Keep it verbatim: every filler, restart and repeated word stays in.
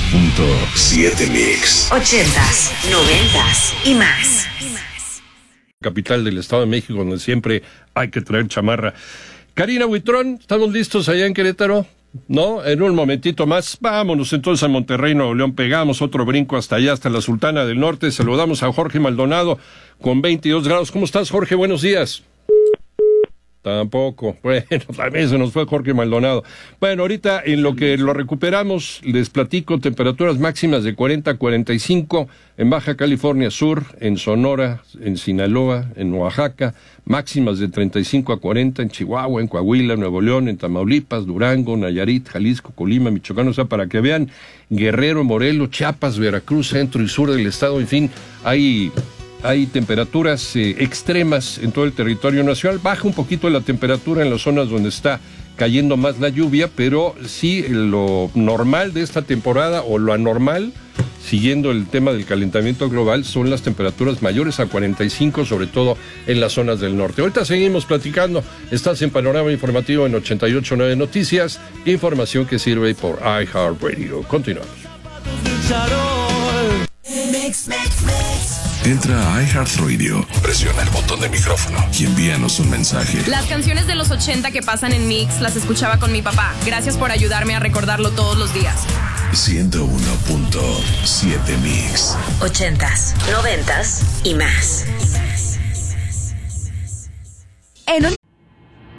punto siete Mix. Ochentas, noventas y más. Capital del Estado de México, donde siempre hay que traer chamarra. Karina Buitrón, ¿estamos listos allá en Querétaro? ¿No? En un momentito más, vámonos entonces a Monterrey, Nuevo León, pegamos otro brinco hasta allá, hasta la Sultana del Norte. Saludamos a Jorge Maldonado con veintidós grados. ¿Cómo estás, Jorge? Buenos días. Tampoco. Bueno, también se nos fue Jorge Maldonado. Bueno, ahorita en lo que lo recuperamos, les platico temperaturas máximas de cuarenta a cuarenta y cinco en Baja California Sur, en Sonora, en Sinaloa, en Oaxaca, máximas de treinta y cinco a cuarenta en Chihuahua, en Coahuila, Nuevo León, en Tamaulipas, Durango, Nayarit, Jalisco, Colima, Michoacán, o sea, para que vean, Guerrero, Morelos, Chiapas, Veracruz, centro y sur del estado, en fin, hay... Hay temperaturas eh, extremas en todo el territorio nacional. Baja un poquito la temperatura en las zonas donde está cayendo más la lluvia, pero sí lo normal de esta temporada o lo anormal, siguiendo el tema del calentamiento global, son las temperaturas mayores a cuarenta y cinco, sobre todo en las zonas del norte. Ahorita seguimos platicando. Estás en Panorama Informativo en ochenta y ocho punto nueve Noticias, información que sirve por iHeartRadio. Continuamos. Entra a iHeartRadio, presiona el botón de micrófono y envíanos un mensaje. Las canciones de los ochenta que pasan en Mix las escuchaba con mi papá. Gracias por ayudarme a recordarlo todos los días. ciento uno punto siete Mix. Ochentas, noventas y más. En un